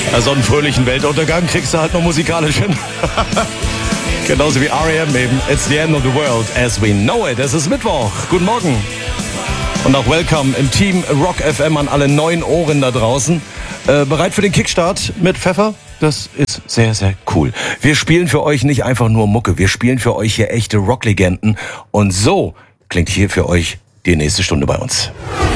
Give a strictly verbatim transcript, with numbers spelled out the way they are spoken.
Also einen fröhlichen Weltuntergang kriegst du halt noch musikalisch hin. Genauso wie R E M eben. It's the end of the world as we know it. Es ist Mittwoch. Guten Morgen. Und auch Welcome im Team Rock F M an alle neuen Ohren da draußen. Äh, bereit für den Kickstart mit Pfeffer? Das ist sehr, sehr cool. Wir spielen für euch nicht einfach nur Mucke. Wir spielen für euch hier echte Rocklegenden. Und so klingt hier für euch die nächste Stunde bei uns.